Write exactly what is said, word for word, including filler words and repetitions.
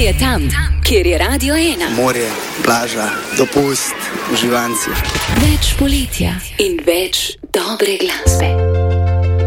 je tam, kjer je Radio ena. Morje, plaža, dopust, uživanci. Več poletja in več dobre glasbe.